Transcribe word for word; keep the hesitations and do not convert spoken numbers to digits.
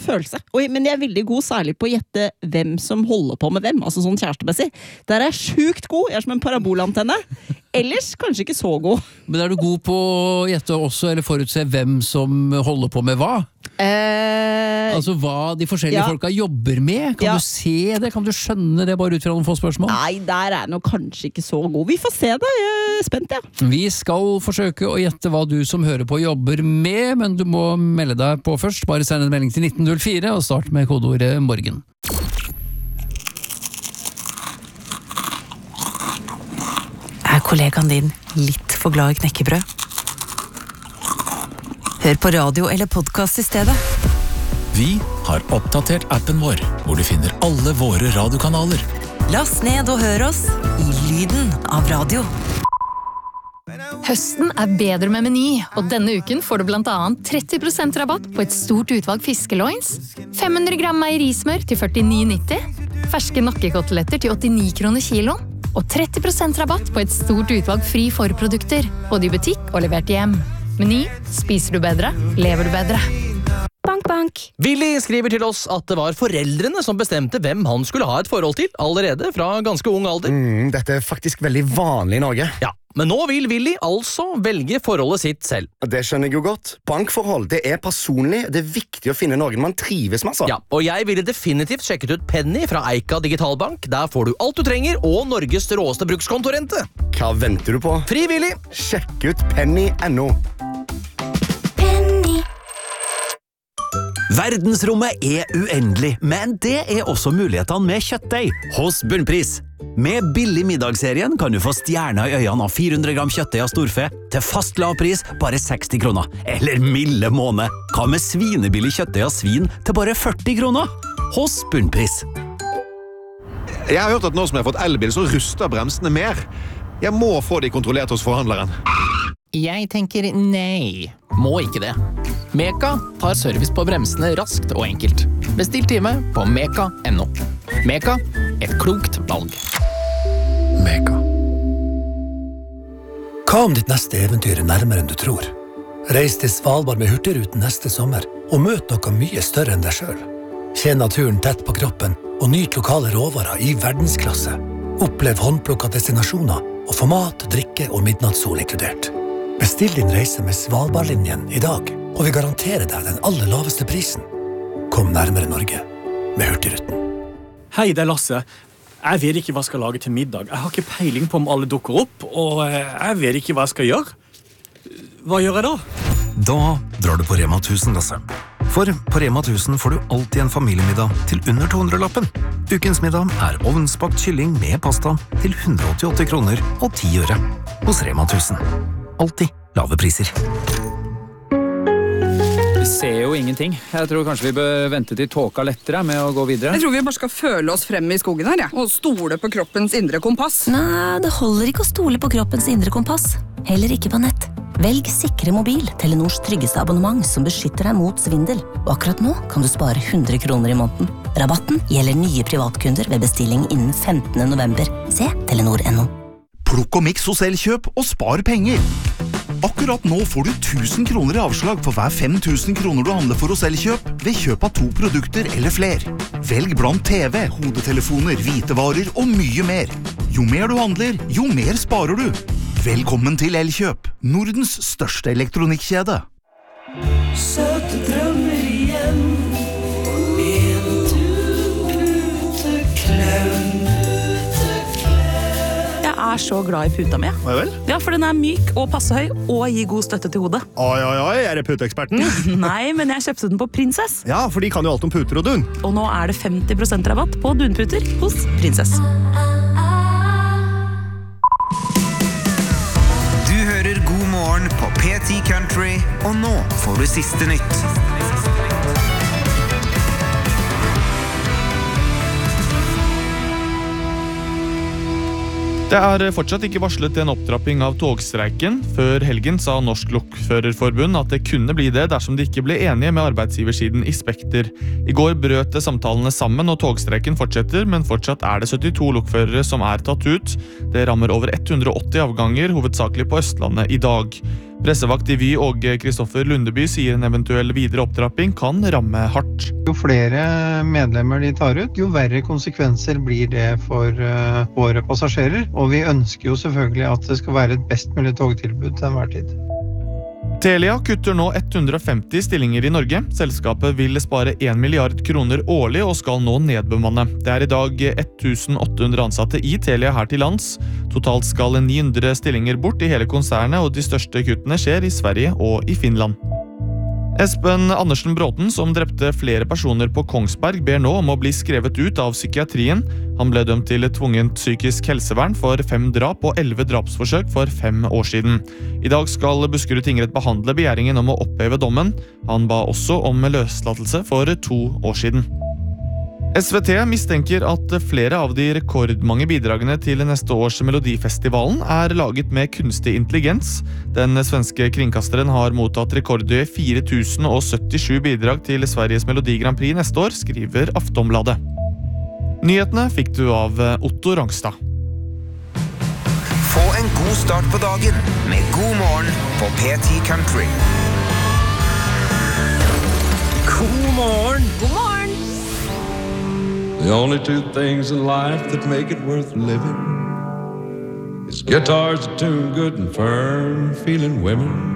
følelse. Og, men jeg er veldig god særlig på å gjette hvem som holder på med hvem, altså sånn kjærestemessig. Der er jeg sjukt god, jeg er som en parabolantenne. Ellers kanskje ikke så god. Men er du god på å gjette også, eller forutse hvem som holder på med hva? Eh, altså hva de forskjellige ja. folka jobber med? Kan Ja. du se det? Kan du skjønne det bare ut fra noen få spørsmål? Nei, der er jeg nok kanskje ikke så god. Vi får se da, jeg er spent, ja. Vi skal forsøke å gjette hva du som hører på jobber med, men du må melde deg på først. Bare send en melding til nitten null fire og start med kodeordet morgen. Er kollegaen din litt for glad i knekkebrød? Hør på radio eller podcast i stedet. Vi har oppdatert appen vår, hvor du finner alle våre radiokanaler. Last ned og hør oss i lyden av radio. Høsten er bedre med Meny, og denne uken får du blant annet tretti prosent rabatt på et stort utvalg fiskeloins, fem hundre gram meierismør til førtini nitti, ferske nakkekoteletter til åttini kroner kilo, og tretti prosent rabatt på et stort utvalg fri forprodukter, både i butikk og levert hjem. Meny, spiser du bedre, lever du bedre. Bank, bank. Willy skriver til oss at det var foreldrene som bestemte hvem han skulle ha et forhold til, allerede fra ganske ung alder. Mm, dette er faktisk veldig vanlig i Norge. Ja, men nå vil Willy altså velge forholdet sitt selv. Det skjønner jeg jo godt. Bankforhold, det er personlig. Det er viktig å finne noen man trives med. Så. Ja, og jeg ville definitivt sjekket ut Penny fra Eika Digitalbank. Der får du alt du trenger, og Norges råeste brukskontorente. Hva venter du på? Fri Willy! Sjekk ut penny punktum no. Verdensrommet er uendelig, men det er også mulighetene med kjøttdeig hos Bunnpris. Med billig middagsserien kan du få stjerner i øynene av fire hundre gram kjøttdeig av storfe til fast lav pris, bare seksti kroner. Eller milde måned. Hva med svinebillig kjøttdeig av svin til bare førti kroner? Hos Bunnpris. Jeg har hørt at nå som jeg har fått elbil, så ruster bremsene mer. Jeg må få de kontrollert hos forhandleren. Jeg tenker nei, må ikke det. Meka tar service på bremsene raskt og enkelt. Bestill time på meka punktum no. Meka, et klokt valg. Meka. Hva om ditt neste eventyr er nærmere enn du tror? Reis til Svalbard med Hurtigruten neste sommer, og møt noe mye større enn deg selv. Kjenn naturen tett på kroppen, og nyt lokale råvarer i verdensklasse. Opplev håndplukka destinasjoner, og få mat, drikke og midnattssol inkludert. Bestill din reise med Svalbardlinjen i dag, og vi garanterer deg den aller laveste prisen. Kom nærmere Norge med Hurtigruten. Hei, det er Lasse. Jeg vet ikke hva jeg skal lage til middag. Jeg har ikke peiling på om alle dukker opp, og jeg vet ikke hva jeg skal gjøre. Hva gjør jeg da? Da drar du på Rema tusen, Lasse. For på Rema tusen får du alltid en familiemiddag til under to hundre lappen. Ukens middag er ovnsbakt kylling med pasta til hundre og åttiåtte kroner og ti øre. Hos Rema tusen. Alltid lave priser. Vi ser jo ingenting. Jeg tror kanskje vi bør vente til tåka lettere med å gå videre. Jeg tror vi bare skal føle oss frem i skogen her, ja. Og stole på kroppens indre kompass. Nei, det holder ikke å stole på kroppens indre kompass. Heller ikke på nett. Velg Sikre Mobil, Telenors tryggeste abonnement som beskytter deg mot svindel. Og akkurat nå kan du spare hundre kroner i måneden. Rabatten gjelder nye privatkunder ved bestilling innen femtende november. Se telenor punktum no. Plukk og miks hos Elkjøp og spar penger. Akkurat nå får du tusen kroner i avslag for hver fem tusen kroner du handler for hos Elkjøp ved kjøp av to produkter eller fler. Velg blant T V, hodetelefoner, hvitevarer og mye mer. Jo mer du handler, jo mer sparer du. Velkommen til Elkjøp, Nordens største elektronikkjede. Søte drømmer igjen. En puteklaun. Jeg er så glad i puta mi. Hva vel? Ja, for den er myk og passe høy og gir god støtte til hodet. Oi, oi, oi, er det puteeksperten? Nei, men jeg kjøpte den på Princess. Ja, for de kan jo alt om puter og dun. Og nå er det femti prosent rabatt på dunputer hos Princess. Du hører God morgen på P ti Country, og nå får du siste nytt. Det er fortsatt ikke varslet en opptrapping av togstreiken. Før helgen sa Norsk Lokførerforbund at det kunne bli det dersom de ikke ble enige med arbeidsgiversiden i Spekter. I går brøt samtalene sammen og togstreiken fortsetter, men fortsatt er det syttito lokførere som er tatt ut. Det rammer over hundre og åtti avganger, hovedsakelig på Østlandet i dag. Pressevakt i Vy Åge Kristoffer Lundeby sier en eventuell videre opptrapping kan ramme hardt. Jo flere medlemmer de tar ut, jo verre konsekvenser blir det for uh, våre passasjerer. Og vi ønsker jo selvfølgelig at det skal være et best mulig togtilbud til enhver tid. Telia kutter nå ett hundre og femti stillinger i Norge. Selskapet vil spare en milliard kroner årlig og skal nå nedbemanne. Det er i dag tusen åtte hundre ansatte i Telia her til lands. Totalt skal ni hundre stillinger bort i hele konsernet, og de største kuttene skjer i Sverige og i Finland. Espen Andersen Bråten, som drepte flere personer på Kongsberg, ber nå om å bli skrevet ut av psykiatrien. Han ble dømt til tvungent psykisk helsevern for fem drap og elleve drapsforsøk for fem år siden. I dag skal Buskerud tingrett behandle begjæringen om å oppheve dommen. Han ba også om løslatelse for to år siden. S V T mistenker at flere av de rekordmange bidragene til neste års Melodifestivalen er laget med kunstig intelligens. Den svenske kringkasteren har mottatt rekordhøye fire tusen syttisju bidrag til Sveriges Melodi Grand Prix neste år, skriver Aftonbladet. Nyhetene fikk du av Otto Rangstad. Få en god start på dagen med God morgen på P ti Country. God morgen! God morgen! The only two things in life that make it worth living is guitars that tune good and firm, feeling women